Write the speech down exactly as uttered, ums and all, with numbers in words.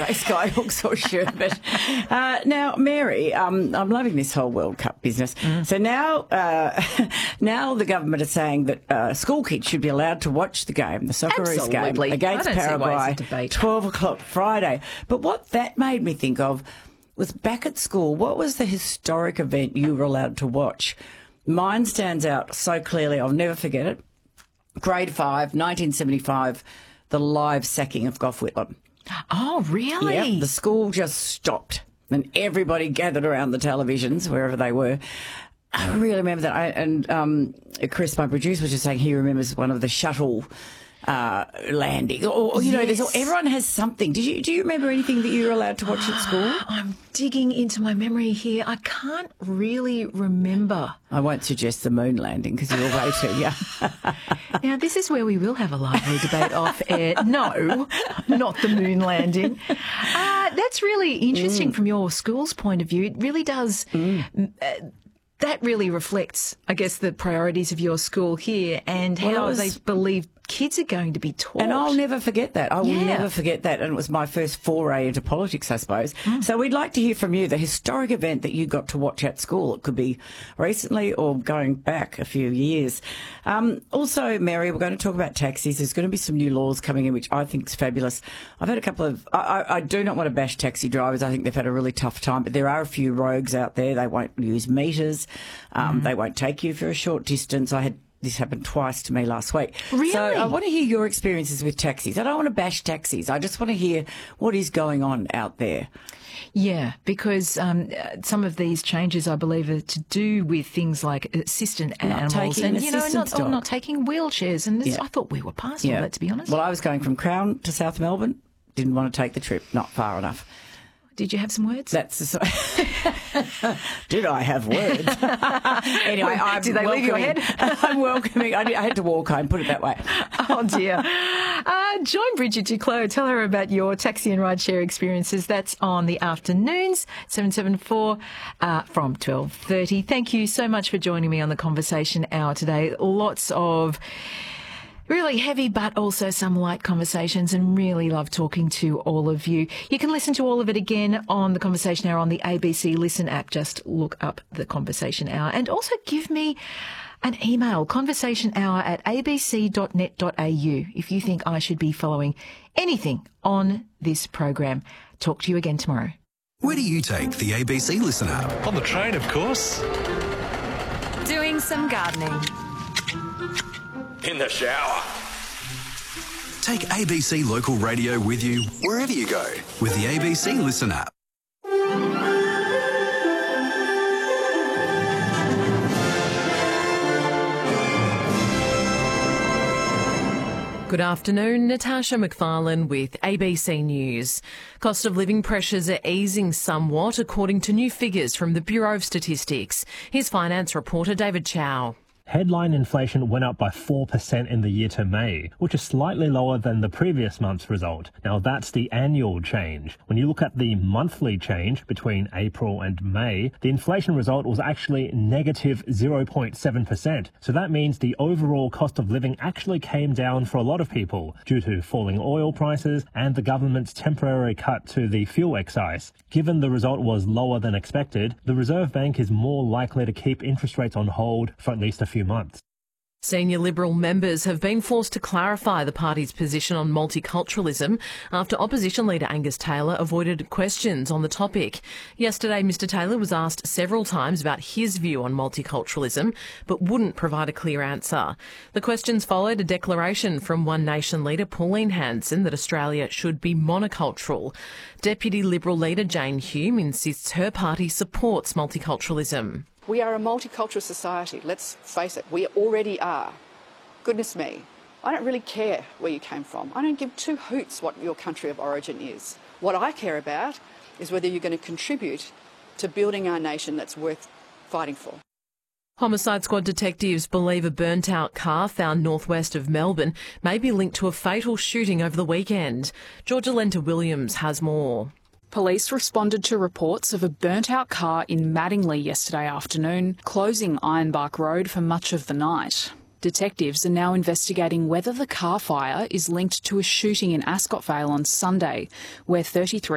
race guy looks so sure. But uh, now, Mary, um, I'm loving this whole World Cup business. Mm. So now, uh, now the government is saying that uh, school kids should be allowed to watch the game, the Socceroos game against Paraguay, twelve o'clock Friday. But what that made me think of was back at school, what was the historic event you were allowed to watch? Mine stands out so clearly, I'll never forget it. Grade five, nineteen seventy-five, the live sacking of Gough Whitlam. Oh, really? Yeah, the school just stopped and everybody gathered around the televisions, wherever they were. I really remember that. I, and um, Chris, my producer, was just saying he remembers one of the shuttle uh, landing. Or, or you yes. know, there's, everyone has something. Did you, do you remember anything that you were allowed to watch at school? I'm digging into my memory here. I can't really remember. I won't suggest the moon landing because you're way too young. Now, this is where we will have a lively debate off air. No, not the moon landing. Uh, that's really interesting mm. from your school's point of view. It really does... Mm. Uh, that really reflects, I guess, the priorities of your school here and well, how was, they believe kids are going to be taught. And I'll never forget that. I will yeah. never forget that. And it was my first foray into politics, I suppose. Mm. So we'd like to hear from you, the historic event that you got to watch at school. It could be recently or going back a few years. Um, also, Mary, we're going to talk about taxis. There's going to be some new laws coming in, which I think is fabulous. I've had a couple of... I, I, I do not want to bash taxi drivers. I think they've had a really tough time. But there are a few rogues out there. They won't use meters. Um, mm. They won't take you for a short distance. I had... This happened twice to me last week. Really? So I want to hear your experiences with taxis. I don't want to bash taxis. I just want to hear what is going on out there. Yeah, because um, some of these changes, I believe, are to do with things like assistant not animals and, you know, not, or not taking wheelchairs. And this, yeah. I thought we were past yeah. all that, to be honest. Well, I was going from Crown to South Melbourne. Didn't want to take the trip. Not far enough. Did you have some words? That's the Did I have words? Anyway, I'm Did they leave your head? I'm welcoming. I, I had to walk home, put it that way. Oh, dear. Uh, join Bridget Duclos. Tell her about your taxi and rideshare experiences. That's on the afternoons, seven seven four, uh, from twelve thirty. Thank you so much for joining me on the Conversation Hour today. Lots of... really heavy, but also some light conversations, and really love talking to all of you. You can listen to all of it again on the Conversation Hour on the A B C Listen app. Just look up the Conversation Hour, and also give me an email, conversationhour at a b c dot net dot a u, if you think I should be following anything on this program. Talk to you again tomorrow. Where do you take the A B C Listen app? On the train, of course. Doing some gardening. In the shower. Take A B C Local Radio with you wherever you go with the A B C Listen app. Good afternoon, Natasha McFarlane with A B C News. Cost of living pressures are easing somewhat according to new figures from the Bureau of Statistics. Here's finance reporter David Chow. Headline inflation went up by four percent in the year to May, which is slightly lower than the previous month's result. Now, that's the annual change. When you look at the monthly change between April and May, the inflation result was actually negative zero point seven percent. So that means the overall cost of living actually came down for a lot of people due to falling oil prices and the government's temporary cut to the fuel excise. Given the result was lower than expected, the Reserve Bank is more likely to keep interest rates on hold for at least a few months. Senior Liberal members have been forced to clarify the party's position on multiculturalism after opposition leader Angus Taylor avoided questions on the topic. Yesterday, Mr Taylor was asked several times about his view on multiculturalism, but wouldn't provide a clear answer. The questions followed a declaration from One Nation leader Pauline Hanson that Australia should be monocultural. Deputy Liberal leader Jane Hume insists her party supports multiculturalism. We are a multicultural society, let's face it, we already are. Goodness me, I don't really care where you came from. I don't give two hoots what your country of origin is. What I care about is whether you're going to contribute to building our nation that's worth fighting for. Homicide Squad detectives believe a burnt-out car found northwest of Melbourne may be linked to a fatal shooting over the weekend. Georgia Lenter-Williams has more. Police responded to reports of a burnt-out car in Mattingley yesterday afternoon, closing Ironbark Road for much of the night. Detectives are now investigating whether the car fire is linked to a shooting in Ascot Vale on Sunday, where thirty-three